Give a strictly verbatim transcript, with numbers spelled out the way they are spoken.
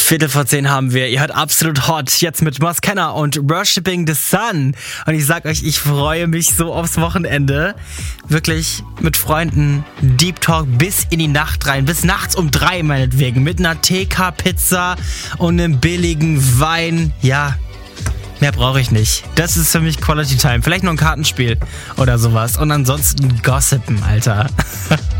Viertel vor zehn haben wir. Ihr hört Absolut Hot jetzt mit Moss Kenner und Worshipping the Sun. Und ich sag euch, ich freue mich so aufs Wochenende. Wirklich mit Freunden Deep Talk bis in die Nacht rein. Bis nachts um drei meinetwegen. Mit einer T K-Pizza und einem billigen Wein. Ja, mehr brauche ich nicht. Das ist für mich Quality Time. Vielleicht noch ein Kartenspiel oder sowas. Und ansonsten Gossipen, Alter.